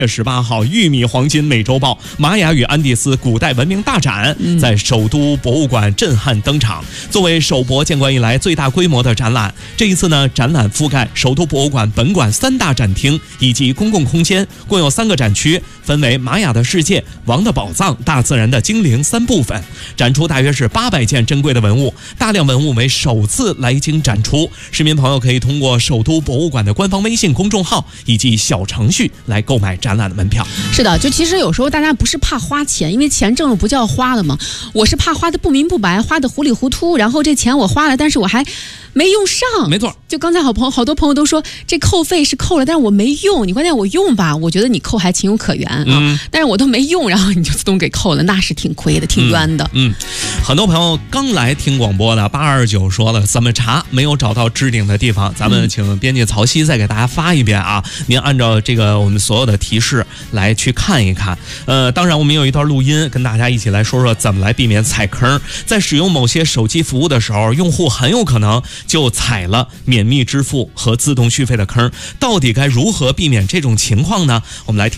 18号玉米黄金美洲豹玛雅与安第斯古代文明大展在首都博物馆震撼登场。作为首博建馆以来最大规模的展览，这一次呢，展览覆盖首都博物馆本馆3大展厅以及公共空间，共有3个展区，分为玛雅的世界、王的宝藏、大自然的精灵3部分，展出大约是800件珍贵的文物，大量文物为首次来京展出。市民朋友可以通过首都博物馆的官方微信公众号以及小程序来购买展览的门票。 是的，就其实有时候大家不是怕花钱，因为钱挣了不叫花了吗？我是怕花的不明不白，花的糊里糊涂，然后这钱我花了，但是我还没用上。 没错， 就刚才好多朋友都说这扣费是扣了，但是我没用。你关键我用吧，我觉得你扣还情有可原啊，但是我都没用，然后你就自动给扣了，那是挺亏的，挺冤的。 很多朋友刚来听广播的829说了怎么查没有找到置顶的地方，咱们请编辑曹曦再给大家发一遍啊，您按照这个我们所有的提示来去看一看。当然我们有一段录音跟大家一起来说说怎么来避免踩坑。在使用某些手机服务的时候，用户很有可能就踩了免密支付和自动续费的坑，到底该如何避免这种情况呢？我们来听